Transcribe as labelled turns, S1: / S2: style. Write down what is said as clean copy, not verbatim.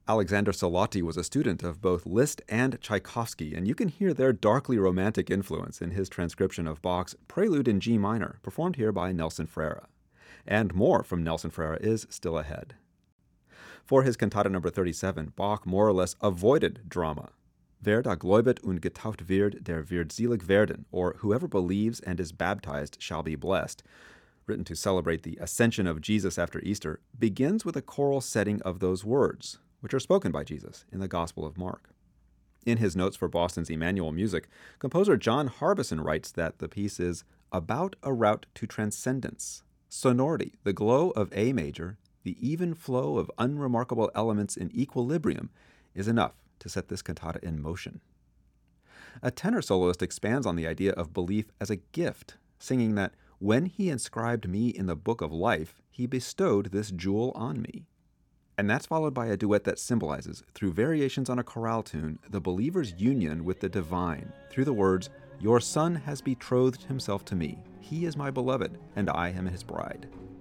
S1: Alexander Salati was a student of both Liszt and Tchaikovsky, and you can hear their darkly romantic influence in his transcription of Bach's Prelude in G minor, performed here by Nelson Freire. And more from Nelson Freire is still ahead. For his cantata number 37, Bach more or less avoided drama. Wer da gläubet und getauft wird, der wird selig werden, or whoever believes and is baptized shall be blessed, written to celebrate the ascension of Jesus after Easter, begins with a choral setting of those words, which are spoken by Jesus in the Gospel of Mark. In his notes for Boston's Emmanuel Music, composer John Harbison writes that the piece is about a route to transcendence, sonority, the glow of A major, the even flow of unremarkable elements in equilibrium is enough to set this cantata in motion. A tenor soloist expands on the idea of belief as a gift, singing that when he inscribed me in the book of life, he bestowed this jewel on me. And that's followed by a duet that symbolizes, through variations on a chorale tune, the believer's union with the divine, through the words, "Your Son has betrothed himself to me. He is my beloved, and I am his bride."